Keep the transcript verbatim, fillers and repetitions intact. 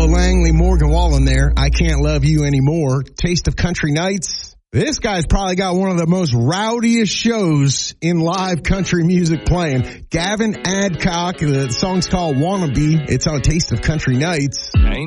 of Langley Morgan Wallen there. I Can't Love You Anymore. Taste of Country Nights. This guy's probably got one of the most rowdiest shows in live country music playing. Gavin Adcock. The song's called Wannabe. It's on Taste of Country Nights.